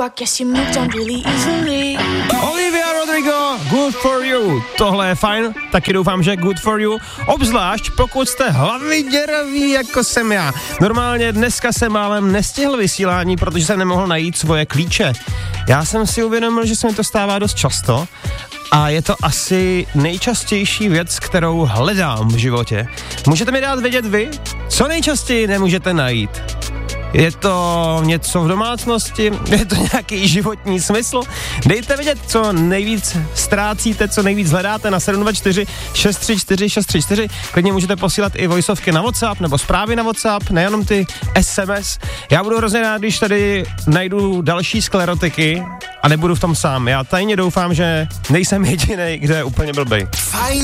I guess you moved on really easily. Olivia Rodrigo, Good for You. Tohle je fajn, taky doufám, že Good for You. Obzvlášť pokud jste hlaviděraví, jako jsem já. Normálně dneska jsem málem nestihl vysílání, protože jsem nemohl najít svoje klíče. Já jsem si uvědomil, že se mi to stává dost často a je to asi nejčastější věc, kterou hledám v životě. Můžete mi dát vědět vy, co nejčastěji nemůžete najít? Je to něco v domácnosti? Je to nějaký životní smysl? Dejte vědět, co nejvíc ztrácíte, co nejvíc hledáte na 724 634 634. Klidně můžete posílat i voiceovky na WhatsApp nebo zprávy na WhatsApp, nejenom ty SMS. Já budu hrozně rád, když tady najdu další sklerotiky a nebudu v tom sám. Já tajně doufám, že nejsem jedinej, kdo je úplně blbej.